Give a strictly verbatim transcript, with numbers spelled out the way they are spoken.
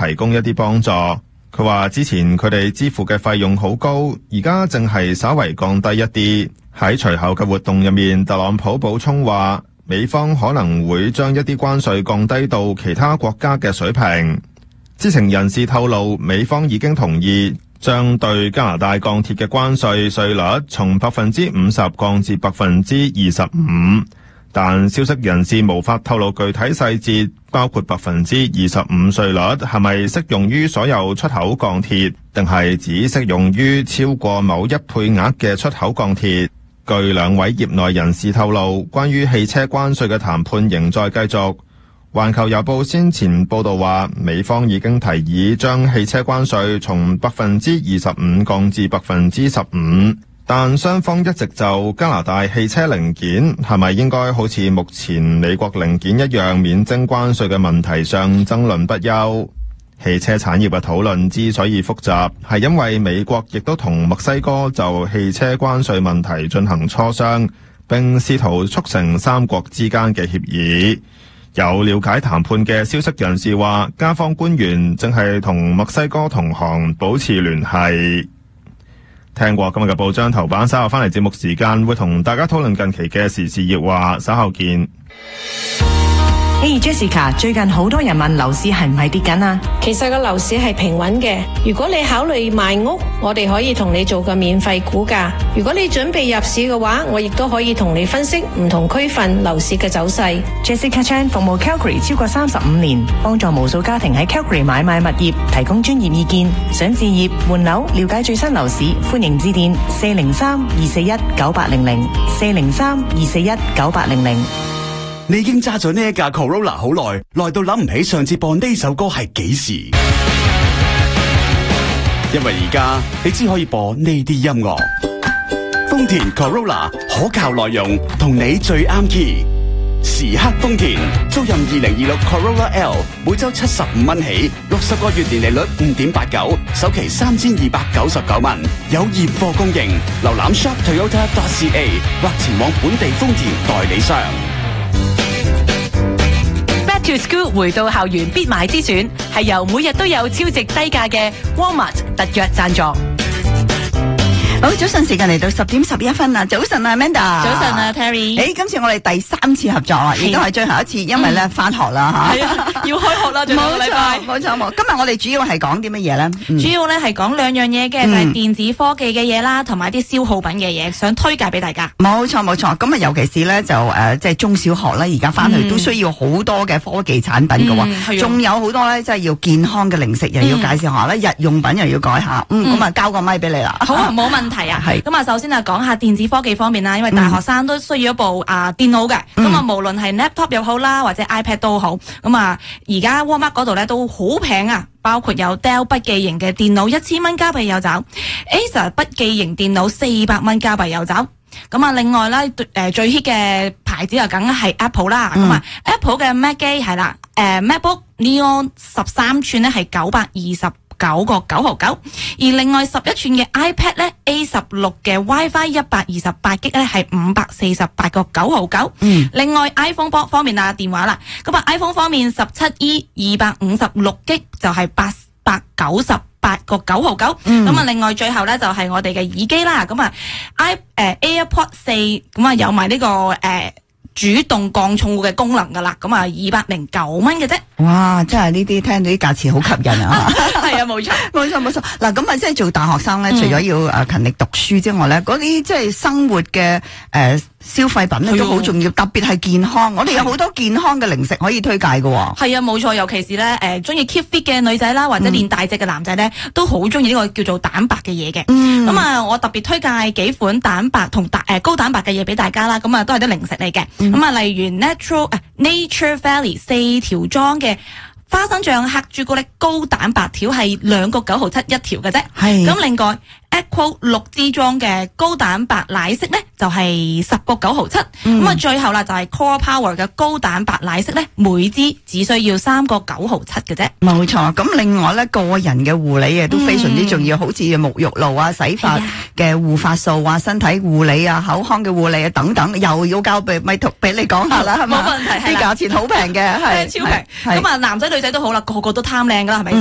提供一啲幫助。佢話之前佢哋支付嘅費用好高，而家淨係稍為降低一啲。喺隨後嘅活動入面，特朗普補充話，美方可能會將一啲關稅降低到其他國家嘅水平。知情人士透露，美方已經同意將對加拿大鋼鐵嘅關稅稅率從百分之五十降至百分之二十五，但消息人士無法透露具體細節，包括百分之二十五稅率係咪適用於所有出口鋼鐵，定係只適用於超過某一配額嘅出口鋼鐵。據兩位業內人士透露，關於汽車關稅嘅談判仍在繼續。環球郵報先前報道話，美方已經提議將汽車關稅從百分之二十五降至百分之十五，但雙方一直就加拿大汽車零件係咪應該好似目前美國零件一樣免徵關稅嘅問題上爭論不休。汽車產業嘅討論之所以複雜，係因為美國亦都同墨西哥就汽車關稅問題進行磋商，並試圖促成三國之間嘅協議。有了解談判嘅消息人士話，加方官員正係同墨西哥同行保持聯繫。聽過今日嘅報章頭版，稍後翻嚟節目時間會同大家討論近期嘅時事熱話，稍後見。 Hey Jessica， 最近好多人問樓市係唔係跌緊啊？ 其實個樓市係平穩嘅。如果你考慮賣屋，我哋可以同你做個免費估價。如果你準備入市嘅話，我亦都可以同你分析唔同區份樓市嘅走勢。 Jessica Chan 服務 Calgary 超過三十五年，幫助無數家庭喺 Calgary 買賣物業，提供專業意見。想置業換樓，了解最新樓市，歡迎致電四零三二四一九八零零四零三二四一九八零零。 你已經揸咗呢一架 Corolla 好耐，耐到諗唔起上次播呢首歌係幾時？因為而家你只可以播呢啲音樂。豐田 Corolla 可靠耐用，同你最啱 key。時刻豐田，租賃二零二六 Corolla L， 每周七十五蚊起，六十個月年利率五點八九，首期三千二百九十九蚊，有現貨供應。瀏覽 shop toyota dot c a 或前往本地豐田代理商。 To School 回到校園必買之選，係由每日都有超值低價嘅 Walmart 特約贊助。 好，早晨時間嚟到十點十一分啦！早晨啊 ，Amanda。 早晨啊 ，Terry。 誒，今次我哋第三次合作啊，亦都係最後一次，因為咧翻學啦吓。 係啊，要開學啦，最後一個禮拜。 冇錯冇錯，今日我哋主要係講啲乜嘢咧？ 主要咧係講兩樣嘢嘅，就係電子科技嘅嘢啦，同埋啲消耗品嘅嘢，想推介俾大家。 冇錯冇錯，咁啊，尤其是咧就誒，即係中小學咧，而家翻去都需要好多嘅科技產品嘅喎，仲有好多咧，即係要健康嘅零食又要介紹下啦，日用品又要改下。嗯，咁啊，交個咪俾你啦。 好啊，冇問題啊。係。咁啊，首先啊，講下電子科技方面啦，因為大學生都需要一部啊電腦嘅，咁啊，無論係 laptop 又好啦，或者 iPad 都好，咁啊，而家 Walmart 嗰度咧都好平啊，包括有 Dell 筆記型嘅電腦一千蚊加幣有找 ，Acer 筆記型電腦四百蚊加幣有找。咁啊，另外咧，誒最 hit 嘅牌子就梗係 Apple 啦，咁啊、嗯、Apple 嘅 Mac 機係啦，誒 MacBook Neo 十三寸咧係九百二十九個九毫九，而另外十一寸嘅 iPad 咧 A 十六嘅 WiFi 一百二十八 G 咧係五百四十八個九毫九。嗯，另外 iPhone 方面啊電話啦，咁啊 iPhone 方面十七 E 二百五十六 G 就係八百九十八個九毫九。咁啊，另外最後咧就係我哋嘅耳機啦，咁啊 i 誒 AirPod 四咁啊有埋呢個誒主動降噪嘅功能噶啦，咁啊二百零九蚊嘅啫。 哇，真係呢啲聽到啲價錢好吸引啊！ 係啊，冇錯， 冇錯，冇錯。嗱，咁啊，即係做大學生咧，嗯、除咗要誒勤力讀書之外咧，嗰啲即係生活嘅誒、呃、消費品咧都好重要，特別係健康。我哋有好多健康嘅零食可以推介嘅。 係啊，冇錯，尤其是咧誒中意 keep fit 嘅女仔啦，或者練大隻嘅男仔咧，嗯、都好中意呢個叫做蛋白嘅嘢嘅。咁啊、嗯，我特別推介幾款蛋白同大誒高蛋白嘅嘢俾大家啦。咁啊，都係啲零食嚟嘅。咁啊、嗯，例如 Natural 誒、uh, Nature Valley 四條裝嘅花生醬黑朱古力高蛋白條係兩個九毫七一條嘅啫。係咁，另外 Equal 六支裝嘅高蛋白奶昔咧就係十個九毫七。咁啊，最後啦就係 Core Power 嘅高蛋白奶昔咧，每支只需要三個九毫七嘅啫。冇錯。咁另外咧，個人嘅護理啊都非常之重要，嗯、好似沐浴露啊、洗髮嘅護髮素啊、身體護理啊、口腔嘅護理啊等等，又要交俾咪俾你講下啦，係嘛？冇問題，啲價錢好平嘅，係超平。咁啊，男仔女仔都好啦，個個都貪靚噶啦，係咪？